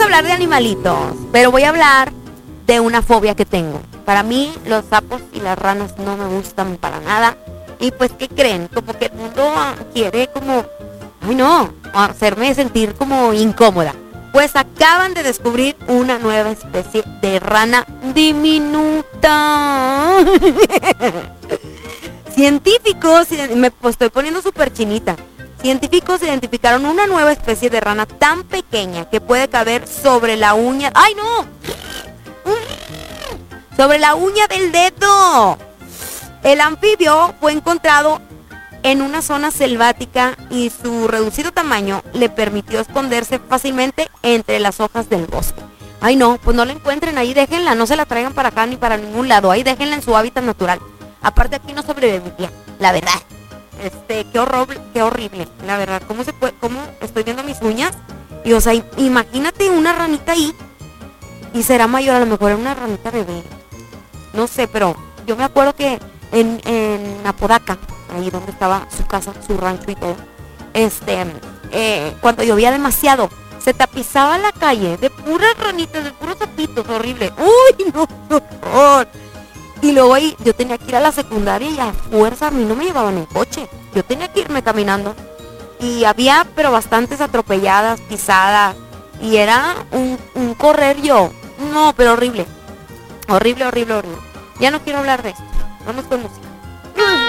hablar de animalitos, pero voy a hablar de una fobia que tengo. Para mí los sapos y las ranas no me gustan para nada. Y pues, ¿qué creen? Como que el mundo quiere como, ay no, hacerme sentir como incómoda. Pues acaban de descubrir una nueva especie de rana diminuta. Científicos, me estoy poniendo súper chinita. Científicos identificaron una nueva especie de rana tan pequeña que puede caber sobre la uña. ¡Ay, no! Sobre la uña del dedo. El anfibio fue encontrado en una zona selvática y su reducido tamaño le permitió esconderse fácilmente entre las hojas del bosque. Ay no, pues no la encuentren ahí, déjenla, no se la traigan para acá ni para ningún lado, ahí déjenla en su hábitat natural. Aparte aquí no sobreviviría, la verdad. Qué horrible, la verdad. ¿Cómo estoy viendo mis uñas? Y o sea, imagínate una ranita ahí y será mayor, a lo mejor era una ranita bebé. No sé, pero yo me acuerdo que en Apodaca, ahí donde estaba su casa, su rancho y todo, cuando llovía demasiado, se tapizaba la calle de puras ranitas, de puros sapitos, horrible. ¡Uy, no, horror! Y luego ahí yo tenía que ir a la secundaria y a fuerza a mí no me llevaban en coche. Yo tenía que irme caminando. Y había, pero bastantes atropelladas, pisadas. Y era un correr yo. No, pero horrible. Horrible, horrible, horrible. Ya no quiero hablar de esto. Vamos con música.